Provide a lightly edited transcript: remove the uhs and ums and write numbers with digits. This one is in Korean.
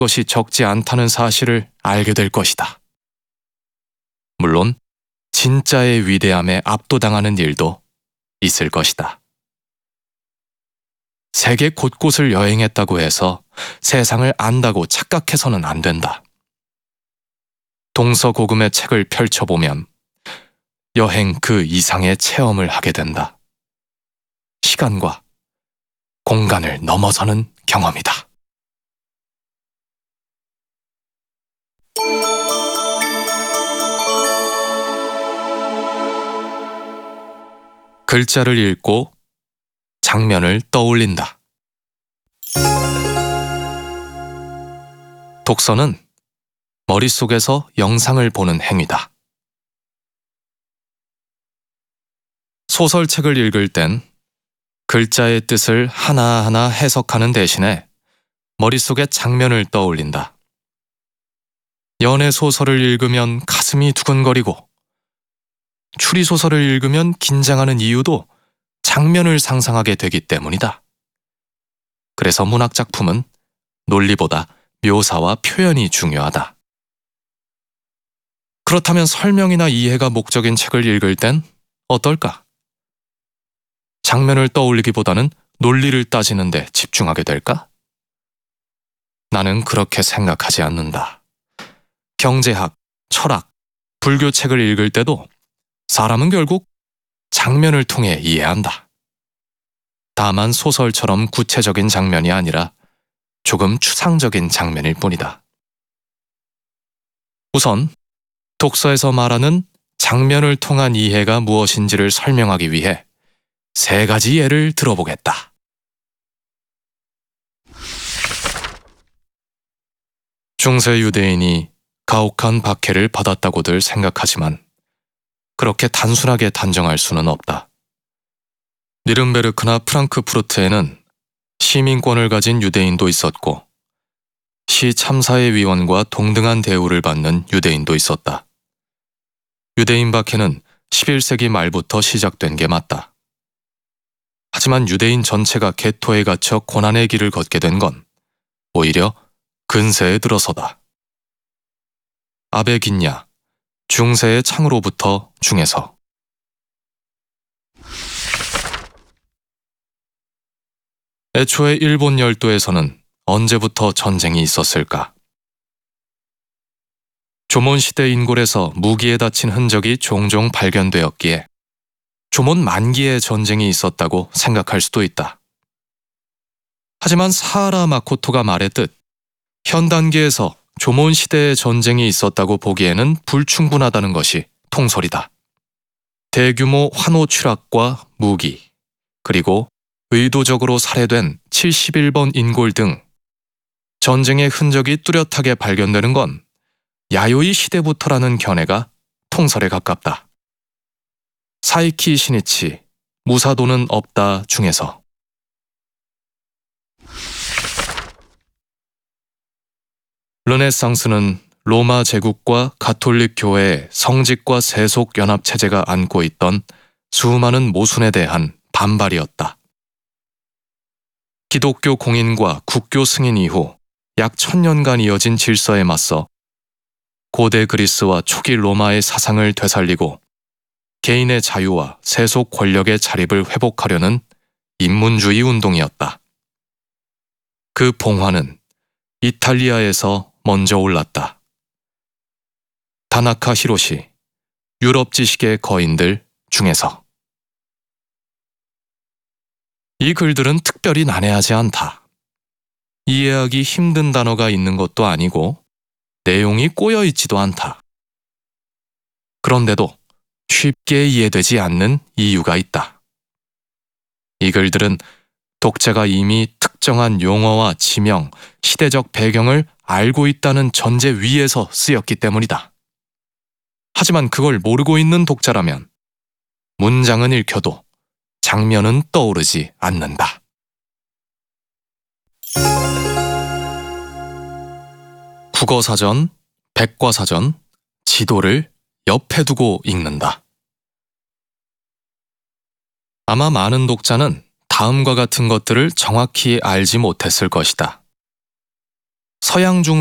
것이 적지 않다는 사실을 알게 될 것이다. 물론 진짜의 위대함에 압도당하는 일도 있을 것이다. 세계 곳곳을 여행했다고 해서 세상을 안다고 착각해서는 안 된다. 동서고금의 책을 펼쳐보면 여행 그 이상의 체험을 하게 된다. 시간과 공간을 넘어서는 경험이다. 글자를 읽고 장면을 떠올린다. 독서는 머릿속에서 영상을 보는 행위다. 소설책을 읽을 땐 글자의 뜻을 하나하나 해석하는 대신에 머릿속에 장면을 떠올린다. 연애소설을 읽으면 가슴이 두근거리고 추리소설을 읽으면 긴장하는 이유도 장면을 상상하게 되기 때문이다. 그래서 문학작품은 논리보다 묘사와 표현이 중요하다. 그렇다면 설명이나 이해가 목적인 책을 읽을 땐 어떨까? 장면을 떠올리기보다는 논리를 따지는 데 집중하게 될까? 나는 그렇게 생각하지 않는다. 경제학, 철학, 불교 책을 읽을 때도 사람은 결국 장면을 통해 이해한다. 다만 소설처럼 구체적인 장면이 아니라 조금 추상적인 장면일 뿐이다. 우선 독서에서 말하는 장면을 통한 이해가 무엇인지를 설명하기 위해 3가지 예를 들어보겠다. 중세 유대인이 가혹한 박해를 받았다고들 생각하지만 그렇게 단순하게 단정할 수는 없다. 니른베르크나 프랑크푸르트에는 시민권을 가진 유대인도 있었고 시 참사의 위원과 동등한 대우를 받는 유대인도 있었다. 유대인 박해는 11세기 말부터 시작된 게 맞다. 하지만 유대인 전체가 개토에 갇혀 고난의 길을 걷게 된 건 오히려 근세에 들어서다. 아베긴야, 중세의 창으로부터 중에서. 애초에 일본 열도에서는 언제부터 전쟁이 있었을까? 조몬시대 인골에서 무기에 다친 흔적이 종종 발견되었기에 조몬 만기에 전쟁이 있었다고 생각할 수도 있다. 하지만 사하라 마코토가 말했듯 현 단계에서 조몬 시대의 전쟁이 있었다고 보기에는 불충분하다는 것이 통설이다. 대규모 환호 추락과 무기, 그리고 의도적으로 살해된 71번 인골 등 전쟁의 흔적이 뚜렷하게 발견되는 건 야요이 시대부터라는 견해가 통설에 가깝다. 사이키 시니치, 무사도는 없다 중에서. 르네상스는 로마 제국과 가톨릭 교회의 성직과 세속 연합 체제가 안고 있던 수많은 모순에 대한 반발이었다. 기독교 공인과 국교 승인 이후 약 1000년간 이어진 질서에 맞서 고대 그리스와 초기 로마의 사상을 되살리고 개인의 자유와 세속 권력의 자립을 회복하려는 인문주의 운동이었다. 그 봉화는 이탈리아에서 먼저 올랐다. 다나카 히로시, 유럽 지식의 거인들 중에서. 이 글들은 특별히 난해하지 않다. 이해하기 힘든 단어가 있는 것도 아니고 내용이 꼬여 있지도 않다. 그런데도 쉽게 이해되지 않는 이유가 있다. 이 글들은 독자가 이미 특정한 용어와 지명, 시대적 배경을 알고 있다는 전제 위에서 쓰였기 때문이다. 하지만 그걸 모르고 있는 독자라면 문장은 읽혀도 장면은 떠오르지 않는다. 국어사전, 백과사전, 지도를 옆에 두고 읽는다. 아마 많은 독자는 다음과 같은 것들을 정확히 알지 못했을 것이다. 서양 중